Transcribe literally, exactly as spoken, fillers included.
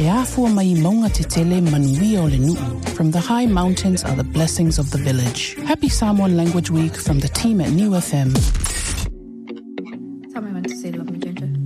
E afua mai maunga te tele manuia o le nuu. From the high mountains are the blessings of the village. Happy Samoan Language Week from the team at New F M. Tell me when to say love me, Ginger.